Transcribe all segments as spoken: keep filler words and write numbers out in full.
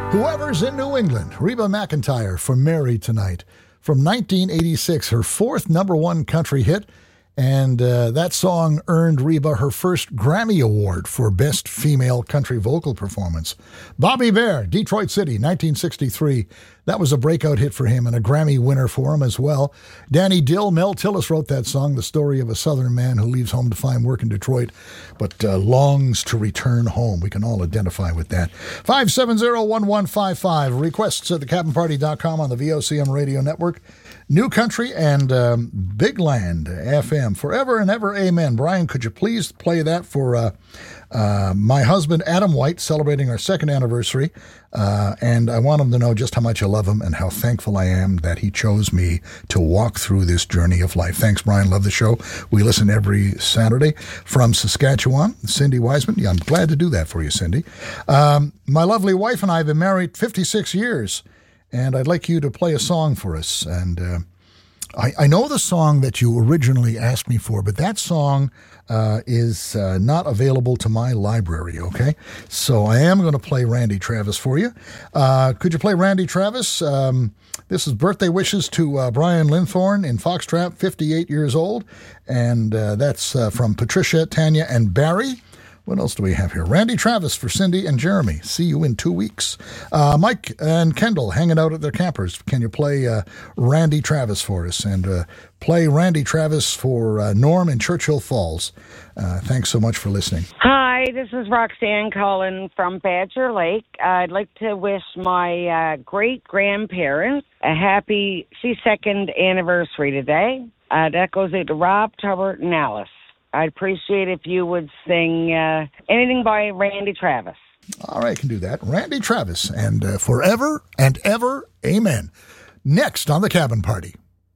Whoever's in New England, Reba McEntire for Mary Tonight. From nineteen eighty-six, her fourth number one country hit, and uh, that song earned Reba her first Grammy Award for Best Female Country Vocal Performance. Bobby Bare, Detroit City, nineteen sixty-three. That was a breakout hit for him and a Grammy winner for him as well. Danny Dill, Mel Tillis wrote that song, the story of a Southern man who leaves home to find work in Detroit, but uh, longs to return home. We can all identify with that. five seven zero, one one five five. Requests at the cabin party dot com on the V O C M radio network. New Country and um, Big Land F M. Forever and Ever, Amen. Brian, could you please play that for uh, uh, my husband, Adam White, celebrating our second anniversary. Uh, and I want him to know just how much I love him and how thankful I am that he chose me to walk through this journey of life. Thanks, Brian. Love the show. We listen every Saturday from Saskatchewan. Cindy Wiseman. Yeah, I'm glad to do that for you, Cindy. Um, my lovely wife and I have been married fifty-six years. And I'd like you to play a song for us. And uh, I, I know the song that you originally asked me for, but that song uh, is uh, not available to my library, okay? So I am going to play Randy Travis for you. Uh, could you play Randy Travis? Um, this is birthday wishes to uh, Brian Linthorne in Foxtrap, fifty-eight years old. And uh, that's uh, from Patricia, Tanya, and Barry. What else do we have here? Randy Travis for Cindy and Jeremy. See you in two weeks. Uh, Mike and Kendall hanging out at their campers. Can you play uh, Randy Travis for us? And uh, play Randy Travis for uh, Norm in Churchill Falls. Uh, thanks so much for listening. Hi, this is Roxanne calling from Badger Lake. I'd like to wish my uh, great-grandparents a happy sixty-second anniversary today. Uh, that goes out to Rob, Tubbert, and Alice. I'd appreciate if you would sing uh, anything by Randy Travis. All right, I can do that. Randy Travis and uh, Forever and Ever, Amen. Next on The Cabin Party.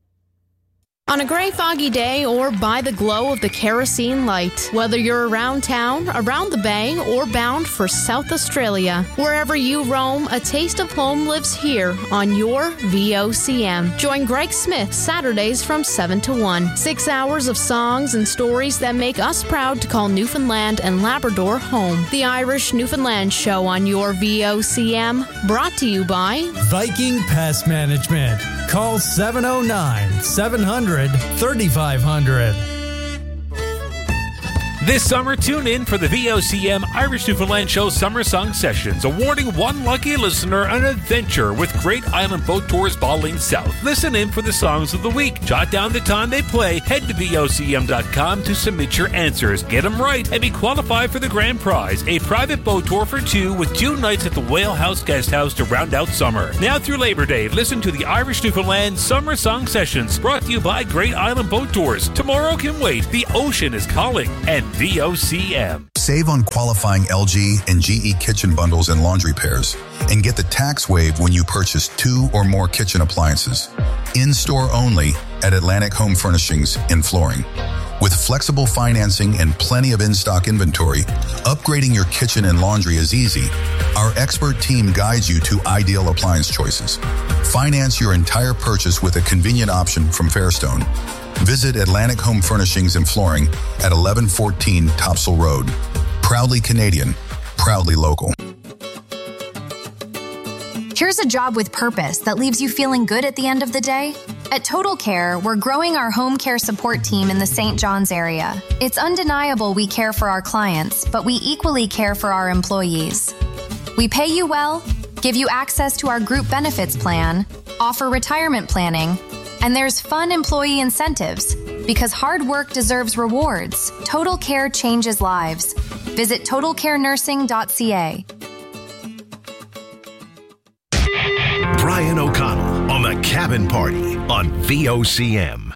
On a gray, foggy day or by the glow of the kerosene light, whether you're around town, around the bay, or bound for South Australia, wherever you roam, a taste of home lives here on your V O C M. Join Greg Smith Saturdays from seven to one. Six hours of songs and stories that make us proud to call Newfoundland and Labrador home. The Irish Newfoundland Show on your V O C M, brought to you by Viking Pest Management. Call seven oh nine, seven hundred, thirty-five hundred. This summer, tune in for the V O C M Irish Newfoundland Show Summer Song Sessions, awarding one lucky listener an adventure with Great Island Boat Tours Baldwin South. Listen in for the songs of the week. Jot down the time they play. Head to V O C M dot com to submit your answers. Get them right and be qualified for the grand prize, a private boat tour for two with two nights at the Whale House Guest House to round out summer. Now through Labor Day, listen to the Irish Newfoundland Summer Song Sessions, brought to you by Great Island Boat Tours. Tomorrow can wait. The ocean is calling. And V O C M. Save on qualifying L G and G E kitchen bundles and laundry pairs, and get the tax waive when you purchase two or more kitchen appliances. In-store only at Atlantic Home Furnishings in Flooring. With flexible financing and plenty of in-stock inventory, upgrading your kitchen and laundry is easy. Our expert team guides you to ideal appliance choices. Finance your entire purchase with a convenient option from Fairstone. Visit Atlantic Home Furnishings and Flooring at eleven fourteen Topsail Road. Proudly Canadian, proudly local. Here's a job with purpose that leaves you feeling good at the end of the day. At Total Care, we're growing our home care support team in the Saint John's area. It's undeniable we care for our clients, but we equally care for our employees. We pay you well, give you access to our group benefits plan, offer retirement planning, and there's fun employee incentives. Because hard work deserves rewards, Total Care changes lives. Visit total care nursing dot c a. Brian O'Connell on The Cabin Party on V O C M.